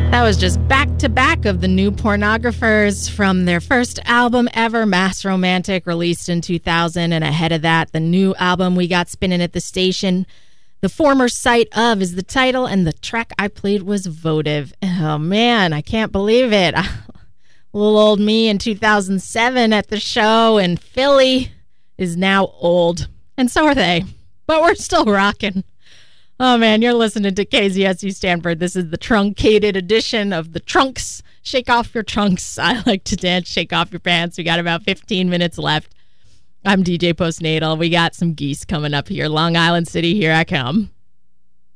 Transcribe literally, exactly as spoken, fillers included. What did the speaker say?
That was just back-to-back of the New Pornographers from their first album ever, Mass Romantic, released in two thousand. And ahead of that, the new album we got spinning at the station, The Former Sight Of, is the title, and the track I played was Votive. Oh, man, I can't believe it. Little old me in two thousand seven at the show in Philly is now old, and so are they. But we're still rocking. Oh, man, you're listening to K Z S U Stanford. This is the truncated edition of the Trunks. Shake off your trunks. I like to dance. Shake off your pants. We got about fifteen minutes left. I'm D J Postnatal. We got some geese coming up here. Long Island City, here I come.